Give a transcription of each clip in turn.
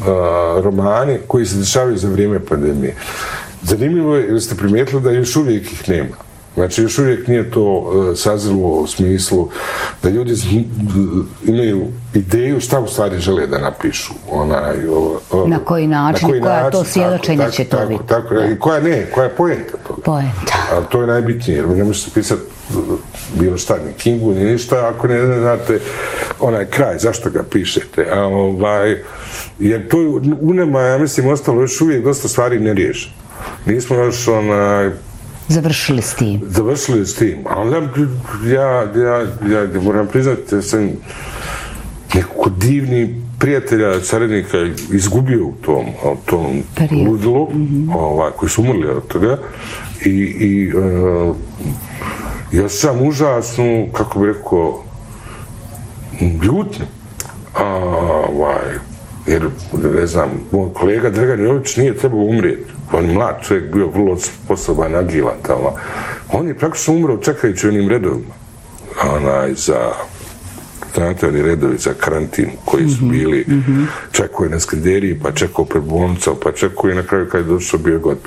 romani koji se dešavaju za vrijeme pandemije. Zanimljivo je, jer ste primijetili da još uvijek ih nema. Znači, još uvijek nije to sazrelo u smislu da ljudi imaju ideju šta u stvari žele da napišu. Na koji način, koja to svjedočenja će to biti. I koja je poenta toga. Poenta. Ali to je najbitnije, jer ne možete pisati bilo šta, ni Kingu, ni ništa, ako ne znate onaj kraj, zašto ga pišete. Jer to u nama, ja mislim, ostalo još uvijek dosta stvari ne riješi. Nismo još završili s tim. A onda ja moram priznati da sam nekako divni prijatelja, saradnika izgubio u tom ludilu, koji su umrli od toga. I ja sam užasno, kako bi rekao, ljutno. Jer, ne znam, moj kolega Dragan Jović nije trebao umrijeti. On je mlad čovjek, bio vrlo sposoban, agilan. On je praktično umro čekajući onim redovima. Za oni redovi za karantin koji su bili, čekao je na Skanderiji, pa čekao pred bolnicom, pa čekao je na kraju kad je došao bio gotov.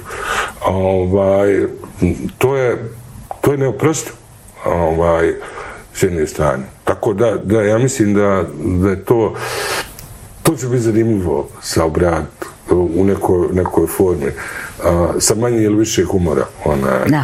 To je neoprostivo s jedne strane. Tako da ja mislim da je to će biti zanimljivo sa obraditi u nekoj formi, sa manje ili više humora. Da.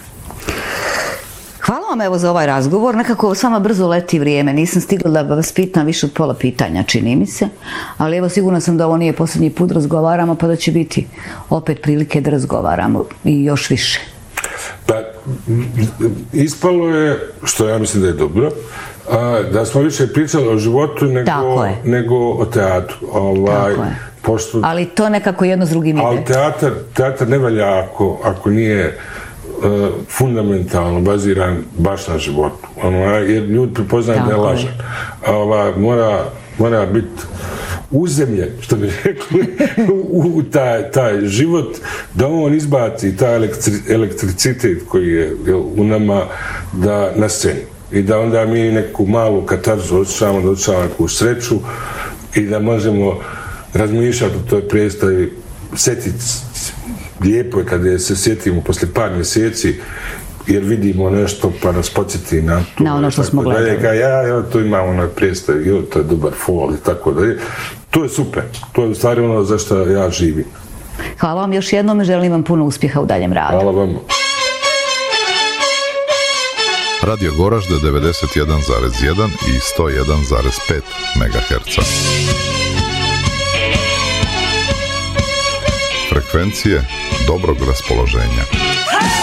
Hvala vam evo za ovaj razgovor. Nekako sama brzo leti vrijeme. Nisam stigla da vas pitam više od pola pitanja, čini mi se. Ali evo sigurna sam da ovo nije posljednji put razgovaramo, pa da će biti opet prilike da razgovaramo i još više. Pa, ispalo je, što ja mislim da je dobro, da smo više pričali o životu nego o teatru. Ali to nekako jedno s drugim ide. Ali teatr ne valja ako nije fundamentalno baziran baš na životu. Jer ljudi prepoznaju da je lažan. Mora biti uzemljen, što bi rekli, u taj život, da on izbaci taj elektricitet koji je u nama na sceni. I da onda mi neku malu katarzu osjećamo, da osjećamo neku sreću i da možemo razmišljati o toj predstavi, sjetiti lijepo je kada se sjetimo posle par mjeseci, jer vidimo nešto pa nas podsjeti na to. Na ono što smo gledali. Ja to imam onaj predstav, to je dobar fol i tako dalje. To je super. To je u stvari ono za što ja živim. Hvala vam još jednom i želim vam puno uspjeha u daljem radu. Hvala vam. Radio Goražde 91,1 i 101,5 MHz. Frekvencije dobrog raspoloženja.